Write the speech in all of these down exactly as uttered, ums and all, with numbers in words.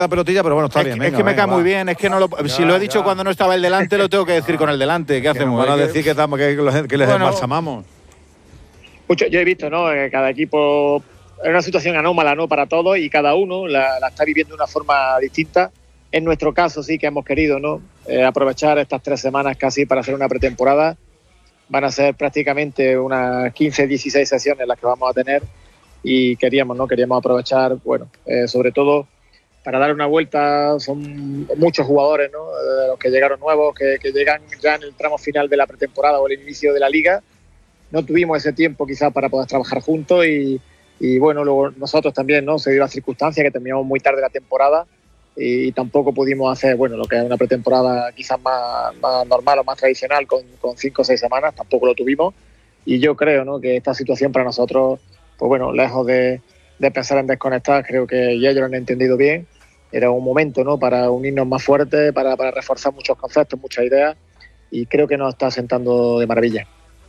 la pelotilla, pero bueno, está es bien. Que, venga, es que me venga, cae va. muy bien. Es que no lo, ya, si lo he dicho ya. cuando no estaba el delante, lo tengo que decir con el delante. ¿Qué Que hacemos? nos van a Hay decir que, estamos, que, que, que les Bueno. embalsamamos. Mucho, yo he visto, ¿no? Que cada equipo es una situación anómala, ¿no? Para todos, y cada uno la, la está viviendo de una forma distinta. En nuestro caso sí que hemos querido, ¿no? Eh, aprovechar estas tres semanas casi para hacer una pretemporada. Van a ser prácticamente unas quince, dieciséis sesiones las que vamos a tener, y queríamos, ¿no? Queríamos aprovechar, bueno, eh, sobre todo para dar una vuelta. Son muchos jugadores, ¿no? Eh, los que llegaron nuevos, que, que llegan ya en el tramo final de la pretemporada o el inicio de la liga. No tuvimos ese tiempo quizás para poder trabajar juntos, y, y bueno, luego nosotros también, ¿no? Se dio la circunstancia que terminamos muy tarde la temporada y tampoco pudimos hacer, bueno, lo que es una pretemporada quizás más, más normal o más tradicional con, con cinco o seis semanas, tampoco lo tuvimos. Y yo creo, ¿no? Que esta situación para nosotros, pues bueno, lejos de, de pensar en desconectar, creo que ya ellos lo han entendido bien. Era un momento, ¿no? Para unirnos más fuerte, para, para reforzar muchos conceptos, muchas ideas, y creo que nos está sentando de maravilla.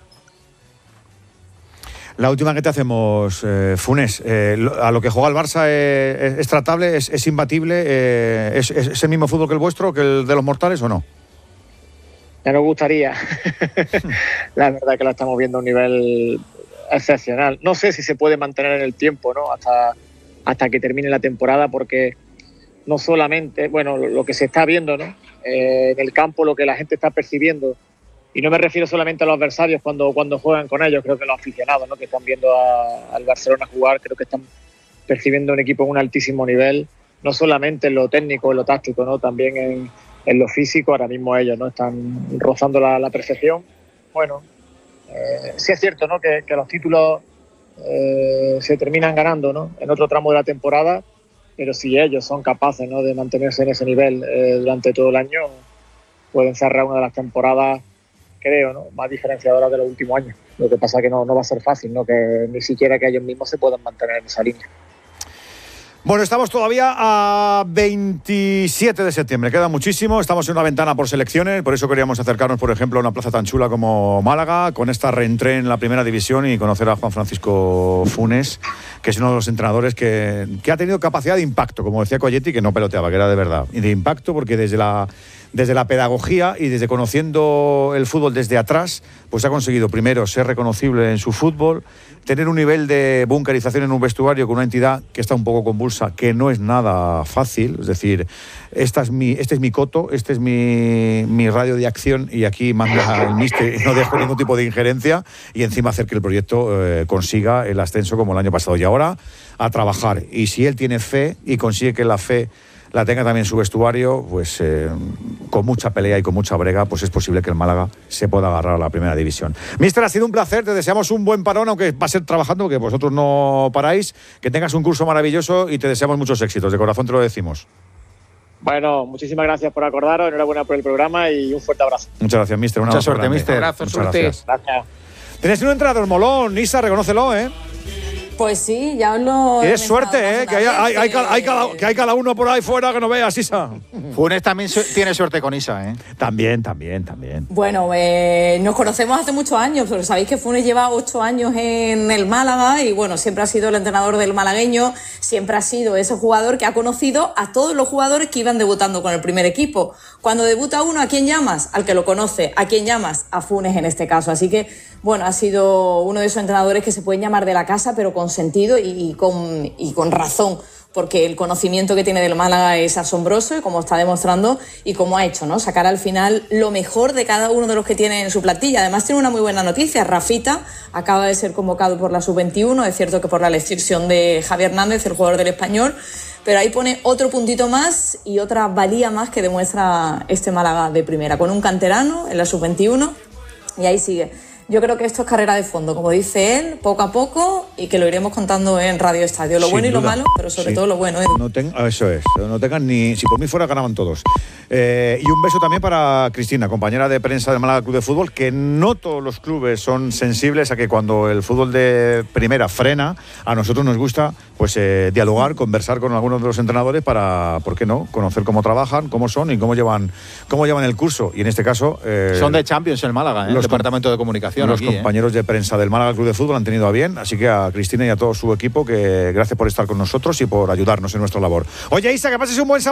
La última que te hacemos, eh, Funes, eh, a lo que juega el Barça eh, es, es tratable, es, es imbatible, eh, es, es, ¿es el mismo fútbol que el vuestro, que el de los mortales o no? Ya nos gustaría. La verdad que lo estamos viendo a un nivel excepcional. No sé si se puede mantener en el tiempo, ¿no? Hasta, hasta que termine la temporada, porque no solamente, bueno, lo, lo que se está viendo, ¿no? Eh, en el campo, lo que la gente está percibiendo. Y no me refiero solamente a los adversarios cuando, cuando juegan con ellos, creo que los aficionados, ¿no? Que están viendo a, al Barcelona jugar, creo que están percibiendo un equipo en un altísimo nivel, no solamente en lo técnico, en lo táctico, ¿no? También en, en lo físico. Ahora mismo ellos, ¿no? Están rozando la, la perfección. Bueno, eh, sí es cierto, ¿no? Que, que los títulos eh, se terminan ganando, ¿no? En otro tramo de la temporada, pero si ellos son capaces, ¿no? De mantenerse en ese nivel eh, durante todo el año, pueden cerrar una de las temporadas, creo, ¿no? Más diferenciadoras de los últimos años. Lo que pasa es que no, no va a ser fácil, ¿no? Que ni siquiera que ellos mismos se puedan mantener en esa línea. Bueno, estamos todavía a veintisiete de septiembre, queda muchísimo, estamos en una ventana por selecciones, por eso queríamos acercarnos, por ejemplo, a una plaza tan chula como Málaga, con esta reentré en la primera división, y conocer a Juan Francisco Funes, que es uno de los entrenadores que, que ha tenido capacidad de impacto, como decía Coyetti, que no peloteaba, que era de verdad, y de impacto porque desde la... Desde la pedagogía y desde conociendo el fútbol desde atrás, pues ha conseguido primero ser reconocible en su fútbol, tener un nivel de bunkerización en un vestuario con una entidad que está un poco convulsa, que no es nada fácil. Es decir, esta es mi, este es mi coto, este es mi, mi radio de acción, y aquí manda el míster y no dejo ningún tipo de injerencia, y encima hacer que el proyecto eh, consiga el ascenso como el año pasado. Y ahora a trabajar. Y si él tiene fe y consigue que la fe la tenga también en su vestuario, pues eh, con mucha pelea y con mucha brega, pues es posible que el Málaga se pueda agarrar a la primera división. Míster, ha sido un placer, te deseamos un buen parón, aunque va a ser trabajando, porque vosotros no paráis, que tengas un curso maravilloso y te deseamos muchos éxitos, de corazón te lo decimos. Bueno, muchísimas gracias por acordaros, enhorabuena por el programa y un fuerte abrazo. Muchas gracias, míster. Mucha suerte, míster. Abrazo, suerte. Gracias. Tenéis un entrenador molón, Isa, reconócelo, ¿eh? Pues sí, ya os lo... Es suerte, ¿eh? Que hay, hay, hay, hay cada, que hay cada uno por ahí fuera que no veas, Isa. Funes también su tiene suerte con Isa, ¿eh? También, también, también. Bueno, eh, nos conocemos hace muchos años, pero sabéis que Funes lleva ocho años en el Málaga y bueno, siempre ha sido el entrenador del malagueño, siempre ha sido ese jugador que ha conocido a todos los jugadores que iban debutando con el primer equipo. Cuando debuta uno, ¿a quién llamas? Al que lo conoce. ¿A quién llamas? A Funes en este caso. Así que, bueno, ha sido uno de esos entrenadores que se pueden llamar de la casa, pero con sentido y, y, con, y con razón, porque el conocimiento que tiene del Málaga es asombroso, y como está demostrando y como ha hecho, ¿no? Sacar al final lo mejor de cada uno de los que tiene en su plantilla. Además tiene una muy buena noticia, Rafita acaba de ser convocado por la sub veintiuno, es cierto que por la elección de Javi Hernández, el jugador del Español, pero ahí pone otro puntito más y otra valía más que demuestra este Málaga de primera, con un canterano en la sub veintiuno, y ahí sigue. Yo creo que esto es carrera de fondo, como dice él, poco a poco, y que lo iremos contando en Radio Estadio. Lo Sin bueno y duda. lo malo, pero sobre Sí. todo lo bueno. ¿eh? No ten, eso es, no tengan ni... Si por mí fuera, ganaban todos. Eh, y un beso también para Cristina, compañera de prensa del Málaga Club de Fútbol, que no todos los clubes son sensibles a que cuando el fútbol de primera frena, a nosotros nos gusta pues eh, dialogar, conversar con algunos de los entrenadores para, ¿por qué no?, conocer cómo trabajan, cómo son y cómo llevan, cómo llevan el curso. Y en este caso... Eh, Son de Champions el Málaga, ¿eh? El los departamento de comunicación. información Los aquí, compañeros ¿eh? de prensa del Málaga Club de Fútbol han tenido a bien, así que a Cristina y a todo su equipo, que gracias por estar con nosotros y por ayudarnos en nuestra labor. Oye, Isa, que pases un buen sábado.